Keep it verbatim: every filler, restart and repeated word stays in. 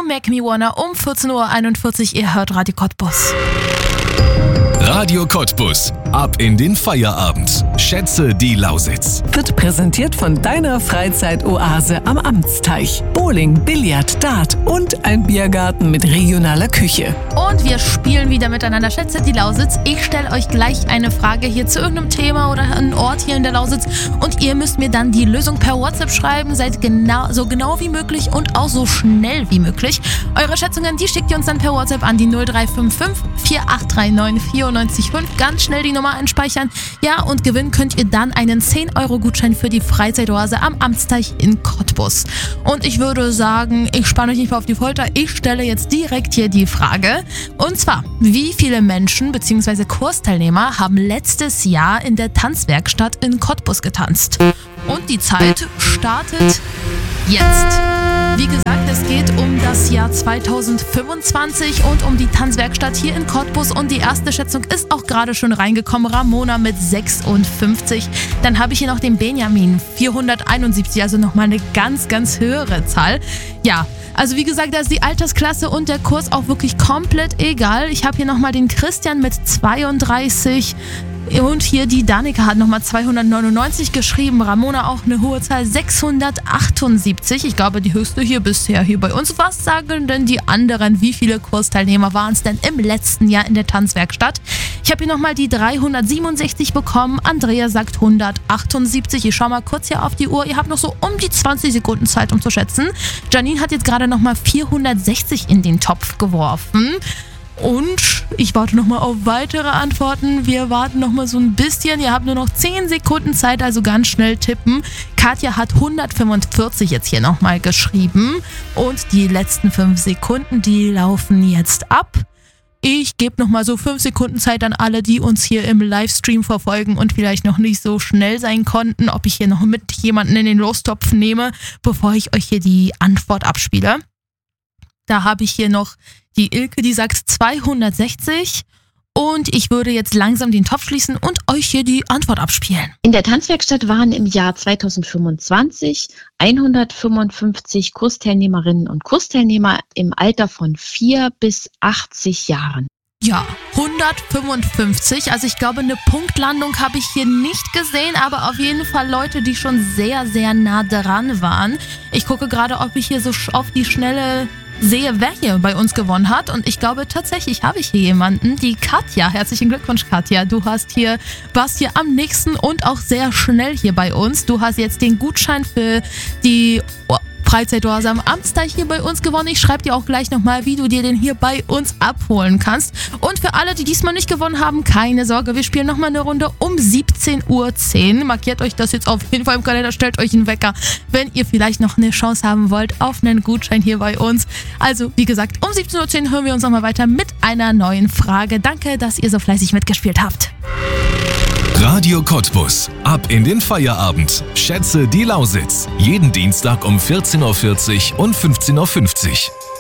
Make Me Wanna um vierzehn Uhr einundvierzig. Ihr hört Radio Cottbus. Radio Cottbus. Ab in den Feierabend. Schätze die Lausitz. Wird präsentiert von deiner Freizeitoase am Amtsteich. Bowling, Billard, Dart und ein Biergarten mit regionaler Küche. Und wir spielen wieder miteinander. Schätze die Lausitz. Ich stelle euch gleich eine Frage hier zu irgendeinem Thema oder einem Ort hier in der Lausitz. Und ihr müsst mir dann die Lösung per WhatsApp schreiben. Seid genau, so genau wie möglich und auch so schnell wie möglich. Eure Schätzungen, die schickt ihr uns dann per WhatsApp an die null drei fünf fünf vier acht drei neun vier neun fünf. Ganz schnell die Nummer einspeichern. Ja, und gewinnen könnt ihr dann einen zehn Euro Gutschein für die Freizeitoase am Amtsteich in Cottbus. Und ich würde sagen, ich spanne euch nicht mehr auf die Folter. Ich stelle jetzt direkt hier die Frage. Und zwar, wie viele Menschen bzw. Kursteilnehmer haben letztes Jahr in der Tanzwerkstatt in Cottbus getanzt? Und die Zeit startet jetzt. Wie gesagt, es geht um das Jahr zweitausendfünfundzwanzig und um die Tanzwerkstatt hier in Cottbus. Und die erste Schätzung ist auch gerade schon reingekommen. Ramona mit sechsundfünfzig. Dann habe ich hier noch den Benjamin, vierhunderteinundsiebzig. Also nochmal eine ganz, ganz höhere Zahl. Ja, also wie gesagt, da ist die Altersklasse und der Kurs auch wirklich komplett egal. Ich habe hier nochmal den Christian mit zweiunddreißig. Und hier die Danika hat nochmal zweihundertneunundneunzig geschrieben. Ramona auch eine hohe Zahl, sechshundertachtundsiebzig. Ich glaube, die höchste hier bisher hier bei uns. Was sagen denn die anderen? Wie viele Kursteilnehmer waren es denn im letzten Jahr in der Tanzwerkstatt? Ich habe hier nochmal die dreihundertsiebenundsechzig bekommen. Andrea sagt hundertachtundsiebzig. Ich schaue mal kurz hier auf die Uhr. Ihr habt noch so um die zwanzig Sekunden Zeit, um zu schätzen. Janine hat jetzt gerade nochmal vierhundertsechzig in den Topf geworfen. Und ich warte nochmal auf weitere Antworten. Wir warten nochmal so ein bisschen. Ihr habt nur noch zehn Sekunden Zeit, also ganz schnell tippen. Katja hat hundertfünfundvierzig jetzt hier nochmal geschrieben. Und die letzten fünf Sekunden, die laufen jetzt ab. Ich gebe nochmal so fünf Sekunden Zeit an alle, die uns hier im Livestream verfolgen und vielleicht noch nicht so schnell sein konnten, ob ich hier noch mit jemanden in den Lostopf nehme, bevor ich euch hier die Antwort abspiele. Da habe ich hier noch die Ilke, die sagt zweihundertsechzig. Und ich würde jetzt langsam den Topf schließen und euch hier die Antwort abspielen. In der Tanzwerkstatt waren im Jahr zweitausendfünfundzwanzig hundertfünfundfünfzig Kursteilnehmerinnen und Kursteilnehmer im Alter von vier bis achtzig Jahren. Ja, hundertfünfundfünfzig. Also ich glaube, eine Punktlandung habe ich hier nicht gesehen, aber auf jeden Fall Leute, die schon sehr, sehr nah dran waren. Ich gucke gerade, ob ich hier so auf die Schnelle sehe, wer hier bei uns gewonnen hat. Und ich glaube, tatsächlich habe ich hier jemanden, die Katja. Herzlichen Glückwunsch, Katja. Du hast hier, warst hier am nächsten und auch sehr schnell hier bei uns. Du hast jetzt den Gutschein für die Freizeitoase am Amtsteich hier bei uns gewonnen. Ich schreibe dir auch gleich nochmal, wie du dir den hier bei uns abholen kannst. Und für alle, die diesmal nicht gewonnen haben, keine Sorge, wir spielen nochmal eine Runde um siebzehn Uhr zehn. Markiert euch das jetzt auf jeden Fall im Kalender, stellt euch einen Wecker, wenn ihr vielleicht noch eine Chance haben wollt auf einen Gutschein hier bei uns. Also, wie gesagt, um siebzehn Uhr zehn hören wir uns nochmal weiter mit einer neuen Frage. Danke, dass ihr so fleißig mitgespielt habt. Radio Cottbus. Ab in den Feierabend. Schätze die Lausitz. Jeden Dienstag um vierzehn Uhr vierzig und fünfzehn Uhr fünfzig.